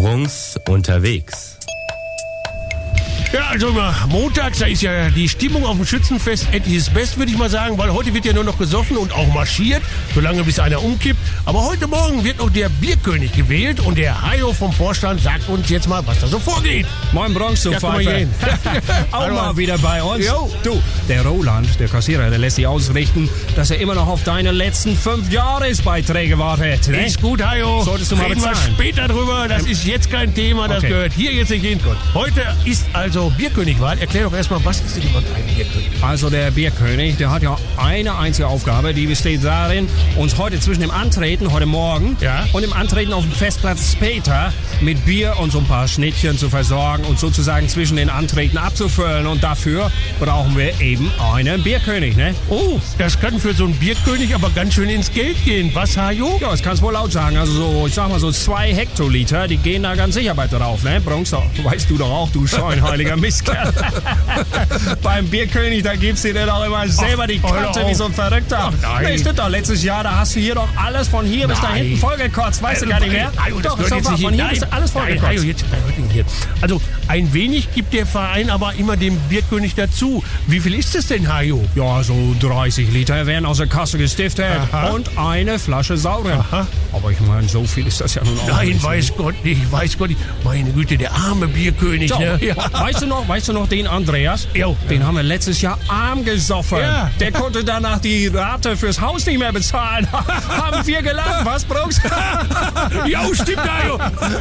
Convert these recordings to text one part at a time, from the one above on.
Brunks unterwegs. Ja, also montags, da ist ja die Stimmung auf dem Schützenfest at its best, würde ich mal sagen, weil heute wird ja nur noch gesoffen und auch marschiert, solange bis einer umkippt. Aber heute Morgen wird noch der Bierkönig gewählt und der Hajo vom Vorstand sagt uns jetzt mal, was da so vorgeht. Moin Bronx, du Pfeife. Auch mal wieder bei uns. Jo. Du, der Roland, der Kassierer, der lässt sich ausrichten, dass er immer noch auf deine letzten 5 Jahresbeiträge wartet. Ne? Ist gut, Hajo. Solltest du mal Reden wir bezahlen. später drüber. Das ist jetzt kein Thema. Das Okay. gehört hier jetzt nicht hin. Heute ist also Bierkönigwahl. Erklär doch erstmal, was ist denn überhaupt ein Bierkönig? Also der Bierkönig, der hat ja eine einzige Aufgabe, die besteht darin, uns heute zwischen dem Antreten, heute Morgen, Ja. und dem Antreten auf dem Festplatz später mit Bier und so ein paar Schnittchen zu versorgen und sozusagen zwischen den Antreten abzufüllen. Und dafür brauchen wir eben einen Bierkönig, ne? Oh, das kann für so einen Bierkönig aber ganz schön ins Geld gehen. Was, Hajo? Ja, das kannst du wohl laut sagen. Also so, ich sag mal so 2 Hektoliter, die gehen da ganz sicher bei drauf, ne? Bronx, weißt du doch auch, du scheinheiliger Mistkerl. Beim Bierkönig, da gibst du dir doch immer selber die Karte Alter, wie so ein Verrückter. Ach, nein. Nee, stimmt doch. Letztes Jahr, da hast du hier doch alles von hier bis da Nein. hinten vollgekotzt. Weißt du gar nicht mehr? Hajo, das Doch, gehört ist jetzt doch nicht wahr. Von hier bis da alles Nein, Hajo, vollgekotzt. jetzt hört nicht hier. Also, ein wenig gibt der Verein aber immer dem Bierkönig dazu. Wie viel ist es denn, Hajo? Ja, so 30 Liter werden aus der Kasse gestiftet. Aha. Und eine Flasche Sauren. Aha. Aber ich meine, so viel ist das ja nun auch Nein, nicht. weiß Gott nicht, weiß Gott nicht. Meine Güte, der arme Bierkönig, So, ne? Ja. weißt du noch den Andreas? Jo. Den haben wir letztes Jahr arm gesoffen. Ja. Der konnte danach die Rate fürs Haus nicht mehr bezahlen. Haben wir gelacht, was, Brooks? Ja, stimmt, Hajo.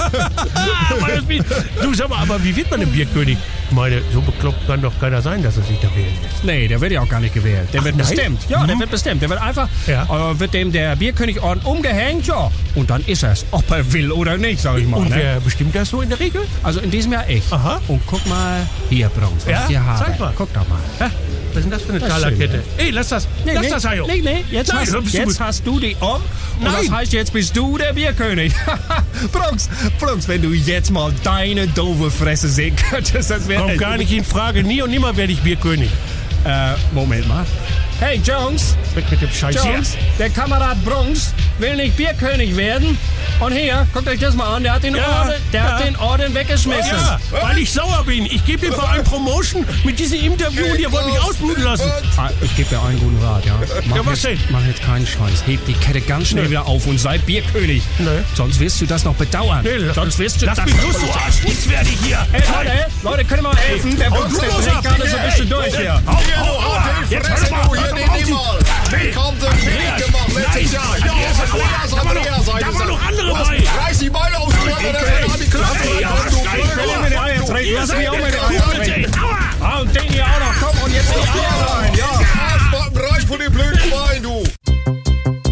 Du, sag mal, aber wie wird man ein Bierkönig? Ich meine, so bekloppt kann doch keiner sein, dass er sich da wählen lässt. Nee, der wird ja auch gar nicht gewählt. Der wird nein? bestimmt. Ja, der wird bestimmt. Der wird einfach, Ja. wird dem der Bierkönigorden umgehängt, ja. Und dann ist er's, ob er will oder nicht, sag ich mal. Und Ne? wer bestimmt das so in der Regel? Also in diesem Jahr ich. Aha. Und guck mal hier, Bronx, was Ja? ich hier habe. Zeig mal. Guck doch mal. Hä? Was ist denn das für eine Das ist Talerkette? schön, Ey, lass das, lass das, Hajo. Nee, jetzt, Nein, hast, bist du jetzt gut. hast du die um. Und Nein. das heißt, jetzt bist du der Bierkönig. Bronx, wenn du jetzt mal deine doofe Fresse sehen könntest, das wäre... Kommt gar nicht in Frage. Nie und nimmer werde ich Bierkönig. Moment mal. Hey, Jones, Weg mit dem Scheiß hier. Jones, der Kamerad Bronx will nicht Bierkönig werden. Und hier, guckt euch das mal an, der hat den, Ja, Orden, der hat ja. den Orden weggeschmissen. Ja, weil ich sauer bin. Ich gebe dem Verein Promotion mit diesem Interview und ihr wollt mich ausbluten lassen. Ich gebe dir einen guten Rat, ja. Ja, was denn? Mach jetzt keinen Scheiß. Heb die Kette ganz schnell wieder auf und sei Bierkönig. Nee. Sonst wirst du das noch bedauern. Nee, Sonst wirst du lass das... mich los, du Arsch. Nichts werde ich hier. Hey, Leute, könnt ihr mal helfen? Der Bronx, der trägt gerade so ein bisschen durch hier. Jetzt hör mal. Wie kommt denn nicht gemacht letztes Jahr? Ja, Andreas. Da waren noch andere bei. Reiß die Beine aus, du hast die Klappe. Ich will ihm in die Eier treten. Lass mich auch mal in die